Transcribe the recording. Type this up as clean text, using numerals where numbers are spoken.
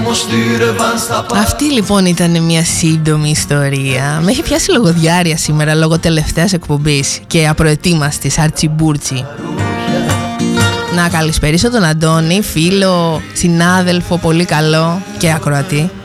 Αυτή λοιπόν ήταν μια σύντομη ιστορία. Με έχει πιάσει λογοδιάρεια σήμερα λόγω τελευταίας εκπομπής και απροετοίμαστης αρτσιμπούρτσι. Να καλησπερίσω τον Αντώνη, φίλο, συνάδελφο, πολύ καλό και ακροατή.